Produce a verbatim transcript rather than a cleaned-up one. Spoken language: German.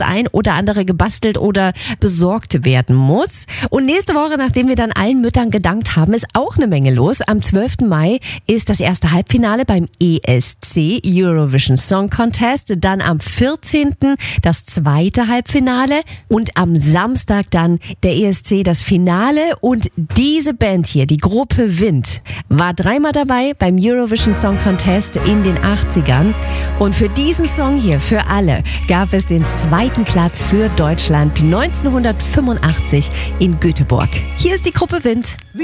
das ein oder andere gebastelt oder besorgt werden muss. Und nächste Woche, nachdem wir dann allen Müttern gedankt haben, ist auch eine Menge los. Am zwölften Mai ist das erste Halbfinale beim E S C, Eurovision Song Contest. Dann am vierzehnten das zweite Halbfinale und am Samstag dann der E S C das Finale. Und diese Band hier, die Gruppe Wind, war dreimal dabei beim Eurovision Song Contest in den achtzigern. Und für diesen Song hier, für alle, gab es den zweiten Platz für Deutschland neunzehnhundertfünfundachtzig in Göteborg. Hier ist die Gruppe Wind.